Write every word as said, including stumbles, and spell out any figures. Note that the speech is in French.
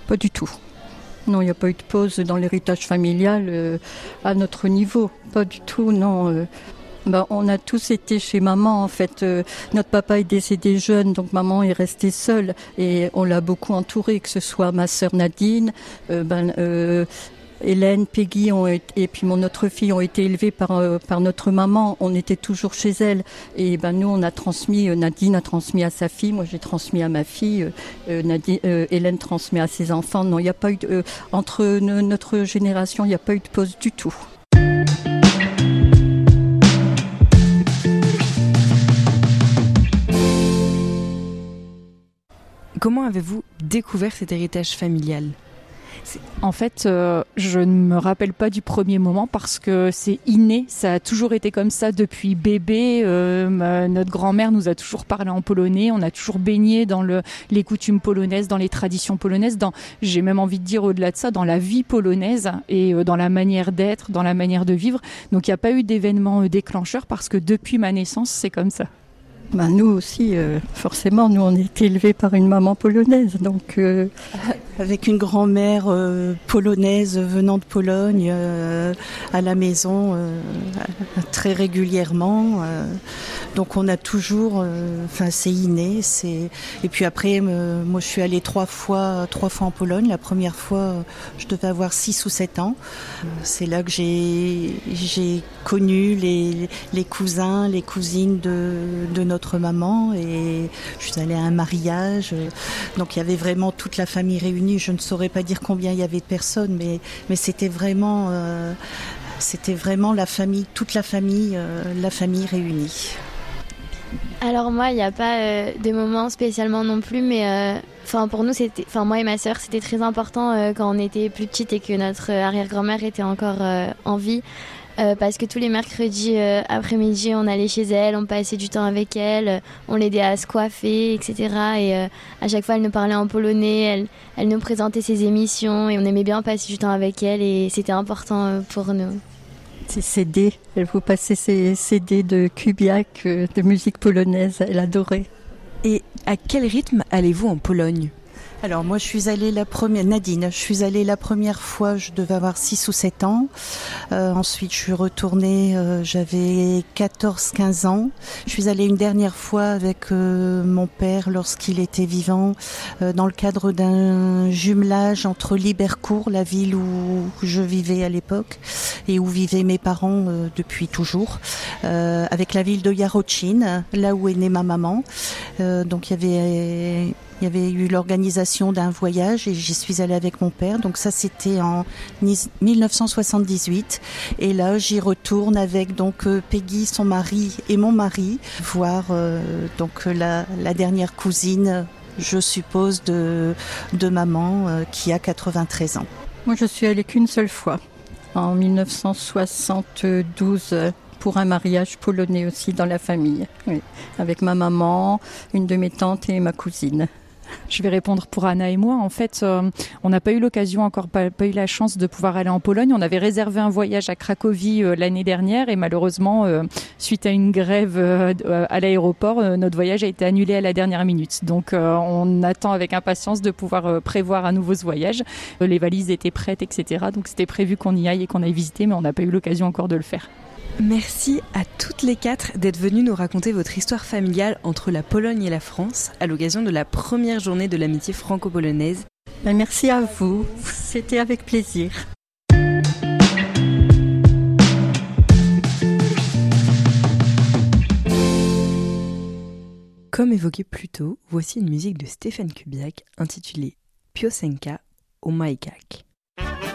Pas du tout. Non, il n'y a pas eu de pause dans l'héritage familial euh, à notre niveau. Pas du tout, non. Euh, ben, on a tous été chez maman, en fait. Euh, notre papa est décédé jeune, donc maman est restée seule. Et on l'a beaucoup entourée, que ce soit ma sœur Nadine, euh, ben, euh, Hélène, Peggy ont été, et puis mon autre fille ont été élevées par, euh, par notre maman. On était toujours chez elle. Et ben nous, on a transmis, euh, Nadine a transmis à sa fille, moi j'ai transmis à ma fille, euh, Nadine, euh, Hélène transmet à ses enfants. Non, il n'y a pas eu de, euh, entre ne, notre génération, il n'y a pas eu de pause du tout. Comment avez-vous découvert cet héritage familial ? En fait, euh, je ne me rappelle pas du premier moment parce que c'est inné, ça a toujours été comme ça depuis bébé. Euh, ma, notre grand-mère nous a toujours parlé en polonais, on a toujours baigné dans le, les coutumes polonaises, dans les traditions polonaises, dans, j'ai même envie de dire au-delà de ça, dans la vie polonaise et euh, dans la manière d'être, dans la manière de vivre. Donc il n'y a pas eu d'événement euh, déclencheur parce que depuis ma naissance, c'est comme ça. Ben, nous aussi, euh, forcément, nous on a été élevés par une maman polonaise, donc euh... avec une grand-mère euh, polonaise venant de Pologne euh, à la maison euh, très régulièrement. Euh, donc on a toujours, enfin euh, c'est inné. C'est et puis après, euh, moi je suis allée trois fois, trois fois en Pologne. La première fois, je devais avoir six ou sept ans. C'est là que j'ai j'ai connu les les cousins, les cousines de de notre maman et je suis allée à un mariage, donc il y avait vraiment toute la famille réunie. Je ne saurais pas dire combien il y avait de personnes, mais mais c'était vraiment euh, c'était vraiment la famille, toute la famille, euh, la famille réunie. Alors moi, il n'y a pas euh, de moment spécialement non plus, mais enfin euh, pour nous, c'était, enfin moi et ma sœur, c'était très important euh, quand on était plus petite et que notre arrière-grand-mère était encore euh, en vie. Euh, parce que tous les mercredis euh, après-midi, on allait chez elle, on passait du temps avec elle, euh, on l'aidait à se coiffer, et cetera. Et euh, à chaque fois, elle nous parlait en polonais, elle, elle nous présentait ses émissions et on aimait bien passer du temps avec elle et c'était important euh, pour nous. Ces C D, elle vous passait ces C D de Kubiak, euh, de musique polonaise, elle adorait. Et à quel rythme allez-vous en Pologne ? Alors moi je suis allée la première, Nadine, je suis allée la première fois, je devais avoir six ou sept ans. Euh, ensuite je suis retournée, euh, j'avais quatorze quinze ans. Je suis allée une dernière fois avec euh, mon père lorsqu'il était vivant, euh, dans le cadre d'un jumelage entre Libercourt, la ville où je vivais à l'époque, et où vivaient mes parents euh, depuis toujours, euh, avec la ville de Jarocin, là où est née ma maman. Euh, donc il y avait... Il y avait eu l'organisation d'un voyage et j'y suis allée avec mon père. Donc ça, c'était en dix-neuf cent soixante-dix-huit. Et là, j'y retourne avec donc Peggy, son mari et mon mari, voir euh, donc la, la dernière cousine, je suppose, de, de maman euh, qui a quatre-vingt-treize ans. Moi, je suis allée qu'une seule fois, en dix-neuf cent soixante-douze. Pour un mariage polonais aussi dans la famille, oui, avec ma maman, une de mes tantes et ma cousine. Je vais répondre pour Anna et moi. En fait, euh, on n'a pas eu l'occasion, encore pas, pas eu la chance de pouvoir aller en Pologne. On avait réservé un voyage à Cracovie euh, l'année dernière et malheureusement, euh, suite à une grève euh, à l'aéroport, euh, notre voyage a été annulé à la dernière minute. Donc, euh, on attend avec impatience de pouvoir euh, prévoir un nouveau voyage. Euh, les valises étaient prêtes, et cetera. Donc, c'était prévu qu'on y aille et qu'on aille visiter, mais on n'a pas eu l'occasion encore de le faire. Merci à toutes les quatre d'être venues nous raconter votre histoire familiale entre la Pologne et la France à l'occasion de la première journée de l'amitié franco-polonaise. Ben, merci à vous, c'était avec plaisir. Comme évoqué plus tôt, voici une musique de Stefan Kubiak intitulée Piosenka o Majkach.